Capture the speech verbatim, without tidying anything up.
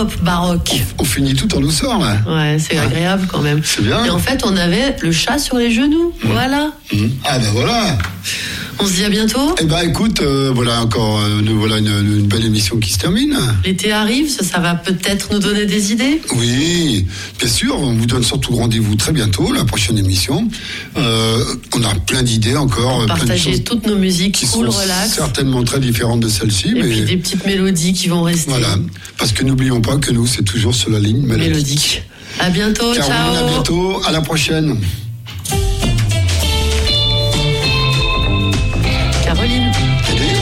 pop baroque. On, on finit tout en douceur, là. Ouais, c'est ah. agréable quand même. C'est bien. Et en fait, on avait le chat sur les genoux. Mmh. Voilà. Mmh. Ah ben voilà. On se dit à bientôt. Eh ben écoute, euh, voilà encore, euh, nous voilà une, une belle émission qui se termine. L'été arrive, ça, ça va peut-être nous donner des idées. Oui, bien sûr. On vous donne surtout rendez-vous très bientôt, la prochaine émission. Euh, on a plein d'idées encore. Partager plein de toutes nos musiques qui cool, sont relax. Certainement très différentes de celle-ci. Et mais puis des petites mélodies qui vont rester. Voilà, parce que n'oublions pas que nous, c'est toujours sur la ligne mélodique. Mélodique. À bientôt, Caroline, ciao. à bientôt, à la prochaine.